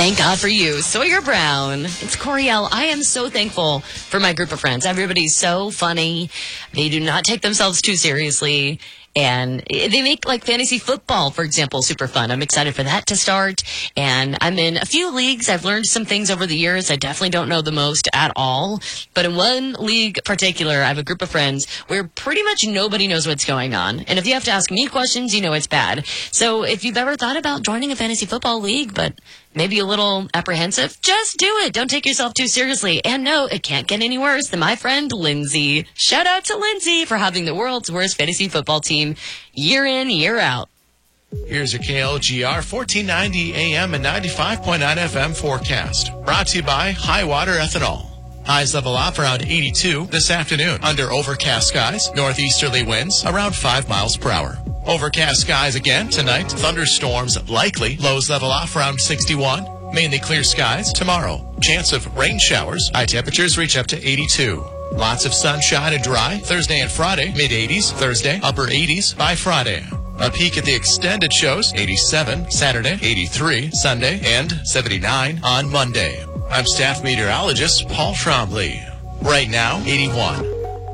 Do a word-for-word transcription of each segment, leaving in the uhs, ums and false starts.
Thank God for you, Sawyer Brown. It's Coriel. I am so thankful for my group of friends. Everybody's so funny. They do not take themselves too seriously. And they make, like, fantasy football, for example, super fun. I'm excited for that to start. And I'm in a few leagues. I've learned some things over the years. I definitely don't know the most at all. But in one league in particular, I have a group of friends where pretty much nobody knows what's going on. And if you have to ask me questions, you know it's bad. So if you've ever thought about joining a fantasy football league, but maybe a little apprehensive, just do it. Don't take yourself too seriously. And no, it can't get any worse than my friend Lindsay. Shout out to Lindsay for having the world's worst fantasy football team year in, year out. Here's your K L G R fourteen ninety A M and ninety-five point nine F M forecast. Brought to you by High Water Ethanol. Highs level off around eighty-two this afternoon. Under overcast skies, northeasterly winds around five miles per hour. Overcast skies again tonight. Thunderstorms likely. Lows level off around sixty-one. Mainly clear skies tomorrow. Chance of rain showers. High temperatures reach up to eighty-two. Lots of sunshine and dry Thursday and Friday. mid eighties Thursday. Upper eighties by Friday. A peek at the extended shows. eighty-seven Saturday. eighty-three Sunday. And seventy-nine on Monday. I'm staff meteorologist Paul Trombley. Right now, eighty-one.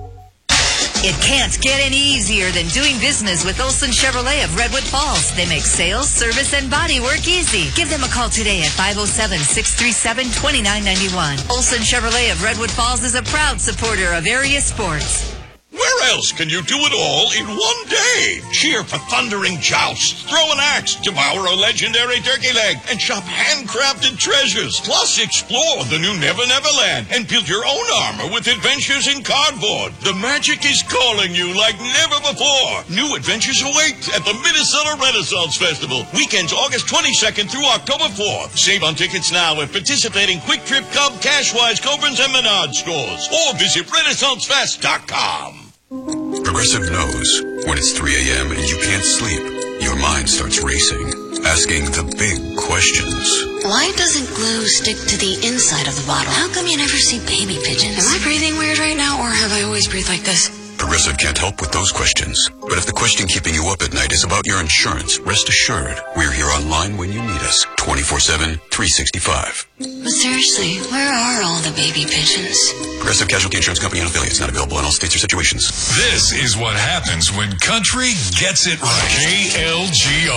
It can't get any easier than doing business with Olson Chevrolet of Redwood Falls. They make sales, service, and body work easy. Give them a call today at five oh seven, six three seven, two nine nine one. Olson Chevrolet of Redwood Falls is a proud supporter of area sports. Where else can you do it all in one day? Cheer for thundering jousts, throw an axe, devour a legendary turkey leg, and shop handcrafted treasures. Plus, explore the new Never Never Land and build your own armor with adventures in cardboard. The magic is calling you like never before. New adventures await at the Minnesota Renaissance Festival. Weekends August twenty-second through October fourth. Save on tickets now at participating Quick Trip, Cub, Cashwise, Cobrins, and Menard stores. Or visit Renaissance Fest dot com. Progressive knows when it's three a.m. and you can't sleep, your mind starts racing, asking the big questions. Why doesn't glue stick to the inside of the bottle? How come you never see baby pigeons? Am I breathing weird right now, or have I always breathed like this? Progressive can't help with those questions. But if the question keeping you up at night is about your insurance, rest assured, we're here online when you need us, twenty-four seven, three sixty-five. But seriously, where are all the baby pigeons? Progressive Casualty Insurance Company and affiliates, not available in all states or situations. This is what happens when country gets it right. K L G R.